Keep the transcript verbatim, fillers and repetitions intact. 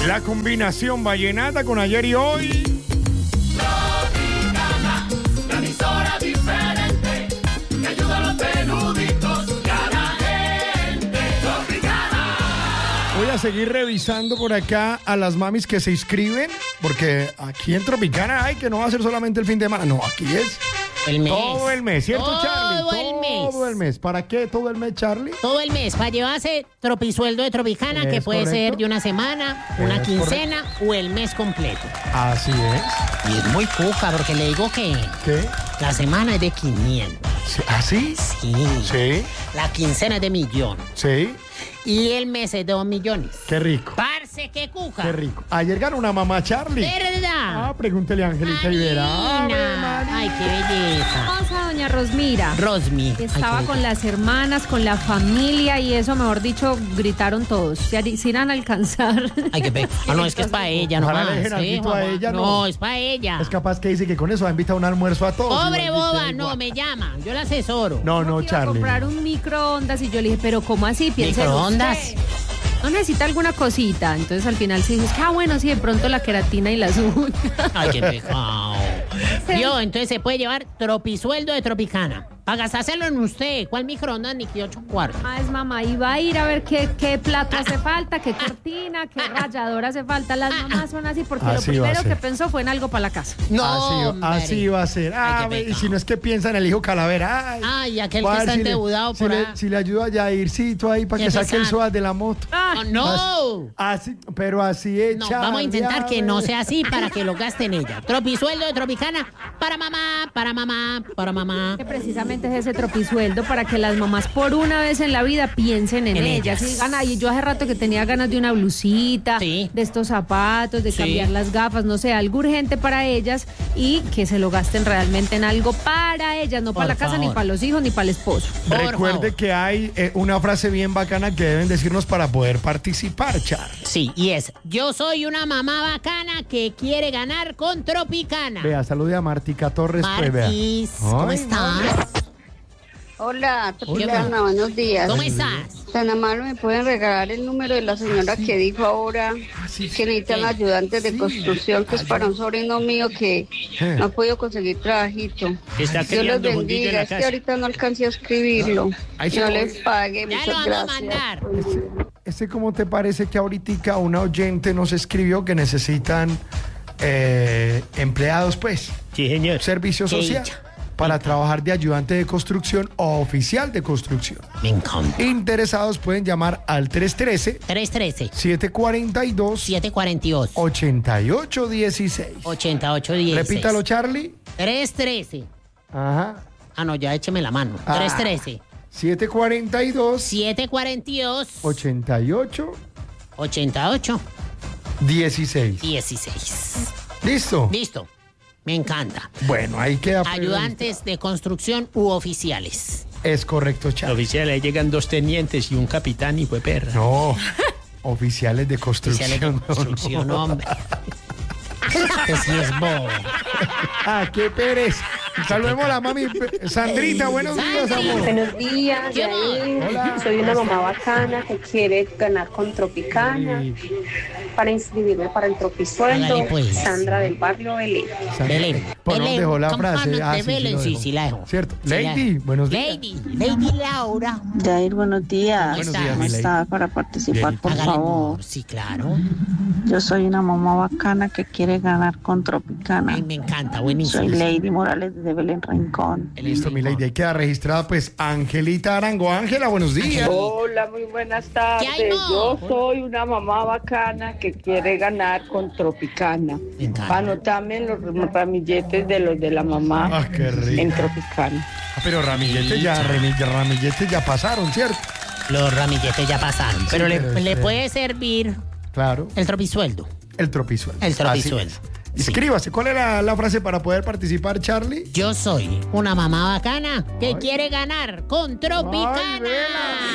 La combinación vallenata con ayer y hoy. Tropicana, la emisora diferente, que ayuda a los peluditos y a la gente. Tropicana. Voy a seguir revisando por acá a las mamis que se inscriben, porque aquí en Tropicana hay que no va a ser solamente el fin de semana, no, aquí es El mes. todo el mes, ¿cierto, Todo Charlie? el mes. Todo el mes. ¿Para qué todo el mes, Charlie? Todo el mes, para llevarse tropisueldo de Tropicana, Es que puede correcto. ser de una semana, una Es quincena o el mes completo. Así es. Y es muy cuca, porque le digo que ¿Qué? la semana es de quinientos. Sí, ¿así? Sí. Sí, La quincena es de millón. sí. Y el mes es de dos millones. Qué rico. Parce, qué cuca. Qué rico. Ayer ganó una mamá, Charlie. ¿Verdad? Ah, pregúntele a Angelita Rivera. Ave Marina. María. Ay, qué belleza. Vamos a doña Rosmira. Rosmi. que Ay, Estaba qué con belleza. las hermanas, con la familia y eso, mejor dicho, gritaron todos. Se ari- se irán a alcanzar. Ay, qué pe... Ah, no, es que es para ella, no Ojalá más. le dejen ¿sí, alguito a mamá? ella, no. No, es para ella. Es capaz que dice que con eso va a invitar un almuerzo a todos. Pobre Igual boba, dice, no, igual. me llama. Yo la asesoro. No, no, Iba a Charlie. comprar un microondas y yo le dije, pero ¿cómo así? Piensa en ¿Microondas? usted. No necesita alguna cosita. Entonces al final sí dices que, ah, bueno, sí, de pronto la queratina y las uñas. Ay, qué pecado. Yo, entonces se puede llevar tropisueldo de Tropicana. Para gastárselo en usted. ¿Cuál microondas ni que ocho cuartos? Ah, es mamá, iba a ir a ver qué, qué plato hace falta, qué cortina, qué rallador hace falta. Las mamás son así porque Así lo va a primero ser. que pensó fue en algo para la casa. No, así, hombre. así va a ser. Ah, Ay, qué ve, y pecado. si no es que piensa en el hijo Calavera. Ay, Ay, aquel voy a que ver está si le- endeudado si por le, ahí. si le ayuda a Yaircito ahí para Qué que saque el pesar. SOAT de la moto. Ah, Oh, no. Así, pero así es, No, Charlie, vamos a intentar que ver. no sea así para que lo gasten ella. Tropisueldo de Tropicana para mamá, para mamá, para mamá. que precisamente es ese tropisueldo para que las mamás por una vez en la vida piensen en, En ellas. ellas. Y digan, ay, yo hace rato que tenía ganas de una blusita, Sí. de estos zapatos, de Sí. cambiar las gafas, no sé, algo urgente para ellas y que se lo gasten realmente en algo para ellas, no Por para la casa, ni favor. para los hijos, ni para el esposo. Por Recuerde favor. que hay eh, una frase bien bacana que deben decirnos para poder participar, Charlie. Sí, y es, yo soy una mamá bacana que quiere ganar con Tropicana. Vea, salude a Martica Torres. pues, vea. Martis, ¿cómo Ay, estás? Hola, Hola. Tropicana, buenos días. ¿Cómo estás? Tan amable, ¿me pueden regalar el número de la señora que dijo ahora sí, que necesitan sí. ayudantes de Sí. construcción, que es para un sobrino mío que Eh. no ha podido conseguir trabajito? Que está Dios los criando juguillo en bendiga, la es que casa. ahorita no alcancé a escribirlo. Ahí Dios se- les pague, Ya muchas lo vamos a gracias. mandar. Este, ¿cómo te parece que ahorita una oyente nos escribió que necesitan eh, empleados, pues, Sí, señor. servicio Qué social, dicha. para trabajar de ayudante de construcción o oficial de construcción? Me encanta. Interesados pueden llamar al tres uno tres, tres uno tres, siete cuatro dos, siete cuatro dos, ocho ocho uno seis. ocho ocho uno seis. Repítalo, Charlie. tres uno tres. Ajá. Ah, no, ya écheme la mano. Ah. tres uno tres, siete cuatro dos, siete cuatro dos, ocho ocho ocho ocho uno seis. dieciséis. ¿Listo? Listo. Me encanta. Bueno, ahí queda. Ayudantes de construcción u oficiales. Es correcto, Charlie. Oficial, ahí llegan dos tenientes y un capitán y fue perra. No, oficiales de construcción. Oficiales de no, no. construcción, hombre. Que si es bobo. Ah, qué pereza. Saludemos a la mami Sandrita. Buenos días, amor. Buenos días, ¿Qué Yair. Hola. Soy una mamá bacana que quiere ganar con Tropicana. Para inscribirme para el Tropisueldo, Hágale, pues. Sandra del barrio Belén. Belén. ¿Por dónde Belén, dejó la campanas frase? Ah, de sí, sí, Belén, lo sí, dejó. sí, la dejo. Cierto. Sí, la Lady, dejo. buenos días. Lady, Lady Laura. Yair, buenos días. Buenos días, ¿Cómo mi lady. está? Para participar, Bien. por Hágale, favor. amor. Sí, claro. Yo soy una mamá bacana que quiere ganar con Tropicana. Ay, me encanta, buenísimo. Soy Lady Morales de Belén Rincón. Listo, mi lady. Ahí queda registrada, pues, Angelita Arango. Ángela, buenos días. Hola, muy buenas tardes. ¿Qué hay, mo? Yo soy una mamá bacana que quiere ganar con Tropicana. Me encanta. Anotame los ramilletes de los de la mamá Ah, qué rico. en Tropicana. Ah, pero ramilletes ya, remi- ramilletes ya pasaron, ¿cierto? Los ramilletes ya pasaron. Sí, pero le, pero le este- puede servir Claro. el tropisueldo. El tropisueldo. El Así tropisueldo. es. Inscríbase. ¿Cuál es la, la frase para poder participar, Charlie? Yo soy una mamá bacana que Ay. quiere ganar con Tropicana. Ay, vela.